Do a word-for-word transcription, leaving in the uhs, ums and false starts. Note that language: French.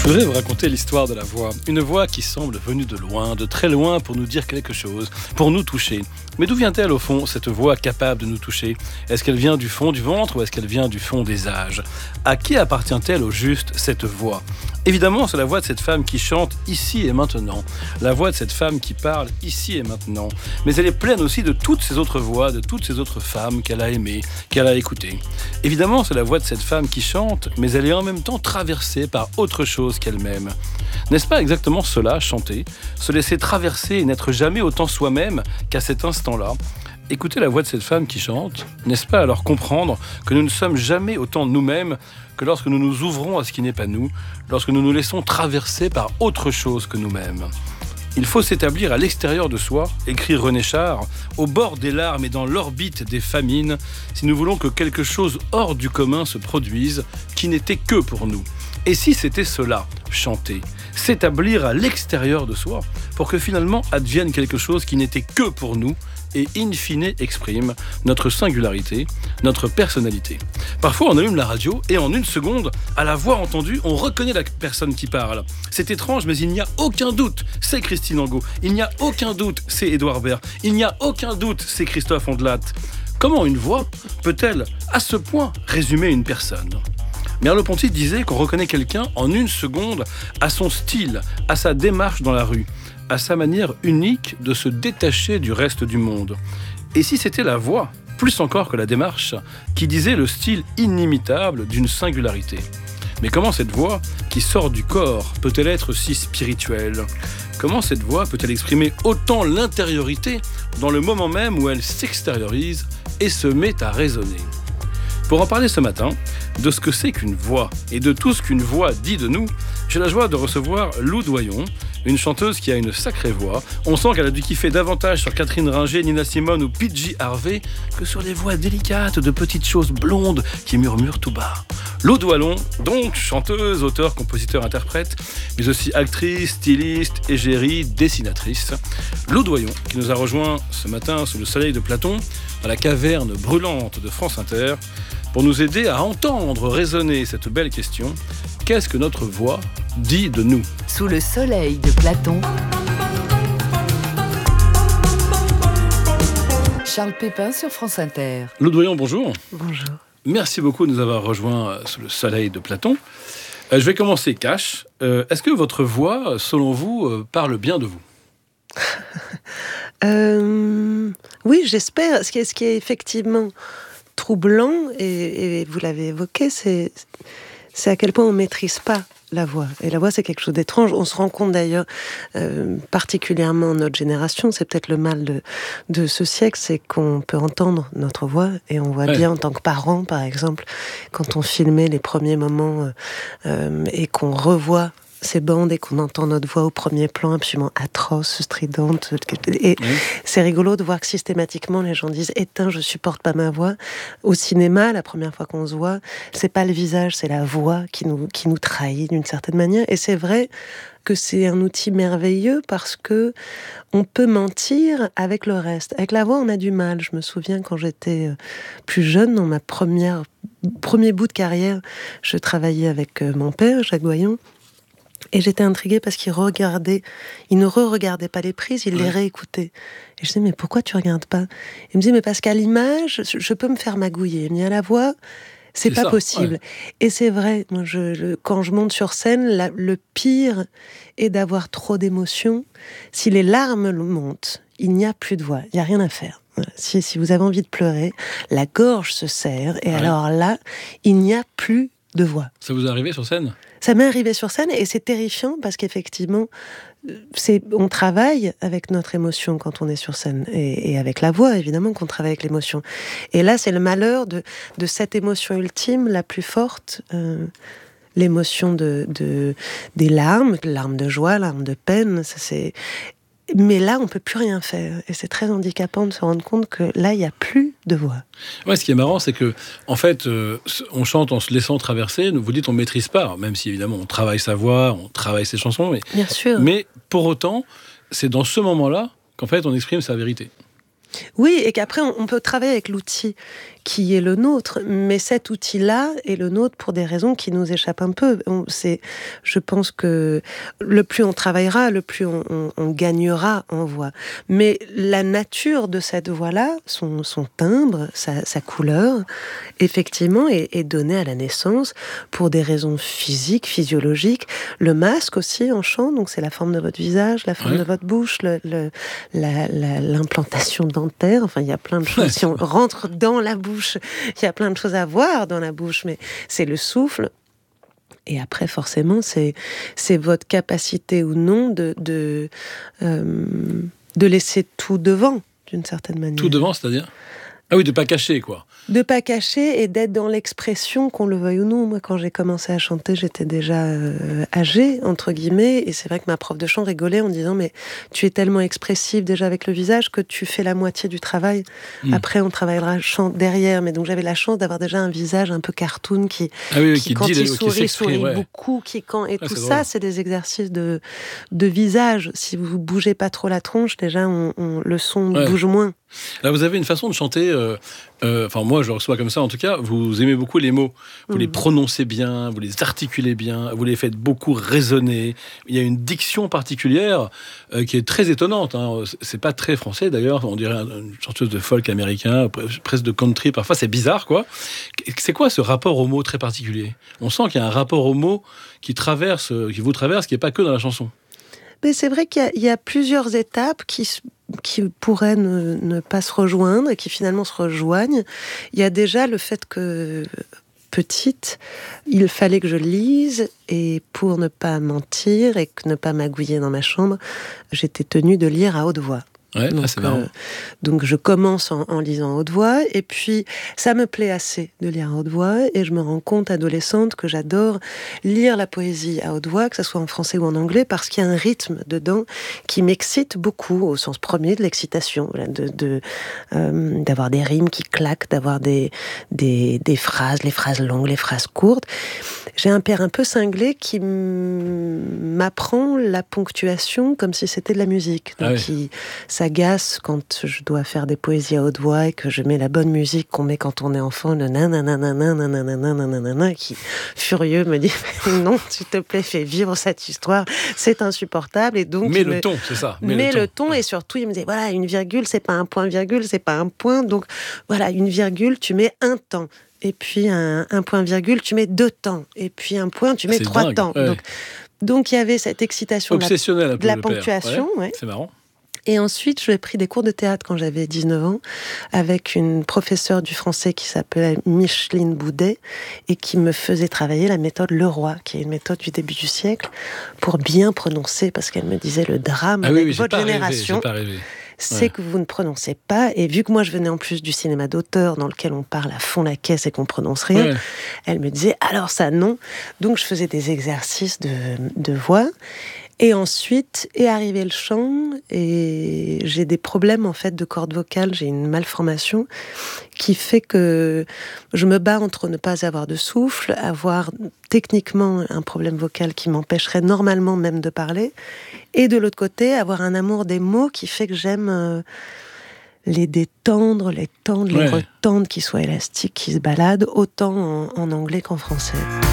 Je voudrais vous raconter l'histoire de la voix. Une voix qui semble venue de loin, de très loin pour nous dire quelque chose, pour nous toucher. Mais d'où vient-elle au fond, cette voix capable de nous toucher ? Est-ce qu'elle vient du fond du ventre ou est-ce qu'elle vient du fond des âges ? À qui appartient-elle au juste, cette voix ? Évidemment, c'est la voix de cette femme qui chante ici et maintenant. La voix de cette femme qui parle ici et maintenant. Mais elle est pleine aussi de toutes ces autres voix, de toutes ces autres femmes qu'elle a aimées, qu'elle a écoutées. Évidemment, c'est la voix de cette femme qui chante, mais elle est en même temps traversée par autre chose qu'elle-même. N'est-ce pas exactement cela, chanter ? Se laisser traverser et n'être jamais autant soi-même qu'à cet instant-là ? Écouter la voix de cette femme qui chante, n'est-ce pas alors comprendre que nous ne sommes jamais autant nous-mêmes que lorsque nous nous ouvrons à ce qui n'est pas nous, lorsque nous nous laissons traverser par autre chose que nous-mêmes ? Il faut s'établir à l'extérieur de soi, écrit René Char, au bord des larmes et dans l'orbite des famines, si nous voulons que quelque chose hors du commun se produise, qui n'était que pour nous. Et si c'était cela, chanter, s'établir à l'extérieur de soi, pour que finalement advienne quelque chose qui n'était que pour nous, et in fine exprime notre singularité, notre personnalité. Parfois, on allume la radio et en une seconde, à la voix entendue, on reconnaît la personne qui parle. C'est étrange, mais il n'y a aucun doute, c'est Christine Angot. Il n'y a aucun doute, c'est Édouard Baird. Il n'y a aucun doute, c'est Christophe Ondelat. Comment une voix peut-elle, à ce point, résumer une personne ? Merleau-Ponty disait qu'on reconnaît quelqu'un en une seconde à son style, à sa démarche dans la rue, à sa manière unique de se détacher du reste du monde. Et si c'était la voix, plus encore que la démarche, qui disait le style inimitable d'une singularité ? Mais comment cette voix, qui sort du corps, peut-elle être si spirituelle ? Comment cette voix peut-elle exprimer autant l'intériorité dans le moment même où elle s'extériorise et se met à résonner ? Pour en parler ce matin, de ce que c'est qu'une voix et de tout ce qu'une voix dit de nous, j'ai la joie de recevoir Lou Doyon, une chanteuse qui a une sacrée voix. On sent qu'elle a dû kiffer davantage sur Catherine Ringer, Nina Simone ou P J Harvey que sur les voix délicates de petites choses blondes qui murmurent tout bas. Lou Doyon, donc chanteuse, auteure, compositeur, interprète, mais aussi actrice, styliste, égérie, dessinatrice. Lou Doyon, qui nous a rejoint ce matin sous le soleil de Platon, dans la caverne brûlante de France Inter, pour nous aider à entendre résonner cette belle question. Qu'est-ce que notre voix dit de nous ? Sous le soleil de Platon, Charles Pépin sur France Inter. Lou Doyon, bonjour. Bonjour. Merci beaucoup de nous avoir rejoints sous le soleil de Platon. Euh, je vais commencer cash. Euh, est-ce que votre voix, selon vous, euh, parle bien de vous ? euh, Oui, j'espère. Ce qui est, ce qui est effectivement troublant, et, et vous l'avez évoqué, c'est, c'est à quel point on ne maîtrise pas la voix. Et la voix, c'est quelque chose d'étrange. On se rend compte d'ailleurs, euh, particulièrement notre génération, c'est peut-être le mal de, de ce siècle, c'est qu'on peut entendre notre voix, et on voit ouais. bien en tant que parent, par exemple, quand on filmait les premiers moments euh, et qu'on revoit ces bandes et qu'on entend notre voix au premier plan absolument atroce, stridente. Et oui. c'est rigolo de voir que systématiquement les gens disent « Éteins, je supporte pas ma voix ». Au cinéma, la première fois qu'on se voit, c'est pas le visage, c'est la voix qui nous, qui nous trahit d'une certaine manière. Et c'est vrai que c'est un outil merveilleux parce que on peut mentir avec le reste. Avec la voix, on a du mal. Je me souviens quand j'étais plus jeune, dans ma première premier bout de carrière, je travaillais avec mon père, Jacques Doyon. Et j'étais intriguée parce qu'il regardait, il ne re-regardait pas les prises, il ouais. les réécoutait. Et je disais, mais pourquoi tu regardes pas ? Il me disait, mais parce qu'à l'image, je peux me faire magouiller. Mais à la voix, c'est, c'est pas ça, possible. Ouais. Et c'est vrai, moi, je, je, quand je monte sur scène, la, le pire est d'avoir trop d'émotions. Si les larmes montent, il n'y a plus de voix, il n'y a rien à faire. Si, si vous avez envie de pleurer, la gorge se serre, et ouais. alors là, il n'y a plus de voix. Ça vous est arrivé sur scène ? Ça m'est arrivé sur scène et c'est terrifiant parce qu'effectivement, c'est, on travaille avec notre émotion quand on est sur scène et, et avec la voix, évidemment, qu'on travaille avec l'émotion. Et là, c'est le malheur de, de cette émotion ultime, la plus forte, euh, l'émotion de, de, des larmes, larmes de joie, larmes de peine, ça c'est... Mais là, on ne peut plus rien faire. Et c'est très handicapant de se rendre compte que là, il n'y a plus de voix. Ouais, ce qui est marrant, c'est que, en fait, euh, on chante en se laissant traverser. Vous dites on ne maîtrise pas, même si, évidemment, on travaille sa voix, on travaille ses chansons. Mais, Bien sûr. Mais pour autant, c'est dans ce moment-là qu'en fait, on exprime sa vérité. Oui, et qu'après, on, on peut travailler avec l'outil qui est le nôtre. Mais cet outil-là est le nôtre pour des raisons qui nous échappent un peu. On, c'est, je pense que le plus on travaillera, le plus on, on, on gagnera en voix. Mais la nature de cette voix-là, son, son timbre, sa, sa couleur, effectivement, est, est donnée à la naissance pour des raisons physiques, physiologiques. Le masque aussi en chant, donc c'est la forme de votre visage, la forme ouais. de votre bouche, le, le, la, la, l'implantation dentaire. Enfin, il y a plein de choses. Si on rentre dans la bouche, il y a plein de choses à voir dans la bouche, mais c'est le souffle. Et après, forcément, c'est, c'est votre capacité ou non de, de, euh, de laisser tout devant, d'une certaine manière. Tout devant, c'est-à-dire ? Ah oui, de pas cacher, quoi. De pas cacher et d'être dans l'expression, qu'on le veuille ou non. Moi, quand j'ai commencé à chanter, j'étais déjà euh, âgée, entre guillemets, et c'est vrai que ma prof de chant rigolait en disant « Mais tu es tellement expressive déjà avec le visage que tu fais la moitié du travail. Mmh. Après, on travaillera le chant derrière. » Mais donc, j'avais la chance d'avoir déjà un visage un peu cartoon qui, ah oui, oui, qui, qui quand dit, il sourit, qui sourit ouais. beaucoup, qui quand... Et ah, tout c'est ça, drôle. C'est des exercices de, de visage. Si vous bougez pas trop la tronche, déjà, on, on, le son ouais. bouge moins. Là, vous avez une façon de chanter, euh, euh, enfin moi je le reçois comme ça en tout cas, vous aimez beaucoup les mots, vous mmh. les prononcez bien, vous les articulez bien, vous les faites beaucoup résonner, il y a une diction particulière euh, qui est très étonnante, hein. C'est pas très français d'ailleurs, on dirait une chanteuse de folk américain, presque de country, parfois c'est bizarre quoi. C'est quoi ce rapport aux mots très particulier ? On sent qu'il y a un rapport aux mots qui, traverse, qui vous traverse, qui n'est pas que dans la chanson. Mais c'est vrai qu'il y a, il y a plusieurs étapes qui, qui pourraient ne, ne pas se rejoindre et qui finalement se rejoignent. Il y a déjà le fait que, petite, il fallait que je lise et pour ne pas mentir et ne pas magouiller dans ma chambre, j'étais tenue de lire à haute voix. Ouais, donc, ah, c'est marrant. Euh, donc je commence en, en lisant à haute voix et puis ça me plaît assez de lire à haute voix et je me rends compte adolescente que j'adore lire la poésie à haute voix, que ce soit en français ou en anglais, parce qu'il y a un rythme dedans qui m'excite beaucoup au sens premier de l'excitation, de, de, euh, d'avoir des rimes qui claquent, d'avoir des, des, des phrases, les phrases longues, les phrases courtes. J'ai un père un peu cinglé qui m'apprend la ponctuation comme si c'était de la musique. Donc ah oui. il s'agace quand je dois faire des poésies à haute voix et que je mets la bonne musique qu'on met quand on est enfant, le nanananananananananananana, qui, furieux, me dit « Non, s'il te plaît, fais vivre cette histoire, c'est insupportable. » Et donc, mets le me... ton, c'est ça. Mets, mets le ton, ton. Et surtout, il me dit « Voilà, une virgule, c'est pas un point virgule, c'est pas un point. Donc, voilà, une virgule, tu mets un temps. Et puis, un, un point virgule, tu mets deux temps. Et puis, un point, tu mets c'est trois dingue. temps. Ouais. Donc, donc, il y avait cette excitation de la, de la ponctuation. Ouais. Ouais. C'est marrant. Et ensuite, j'ai pris des cours de théâtre quand j'avais dix-neuf ans, avec une professeure du français qui s'appelait Micheline Boudet, et qui me faisait travailler la méthode Leroy, qui est une méthode du début du siècle, pour bien prononcer, parce qu'elle me disait le drame ah avec oui, oui, votre génération. Rêvé, j'ai pas rêvé. C'est ouais. que vous ne prononcez pas, et vu que moi je venais en plus du cinéma d'auteur, dans lequel on parle à fond la caisse et qu'on prononce rien, ouais. elle me disait, alors ça non. Donc je faisais des exercices de, de voix. Et ensuite est arrivé le chant et j'ai des problèmes en fait de cordes vocales, j'ai une malformation qui fait que je me bats entre ne pas avoir de souffle, avoir techniquement un problème vocal qui m'empêcherait normalement même de parler, et de l'autre côté avoir un amour des mots qui fait que j'aime euh, les détendre, les tendre, ouais. les retendre, qu'ils soient élastiques, qu'ils se baladent, autant en, en anglais qu'en français.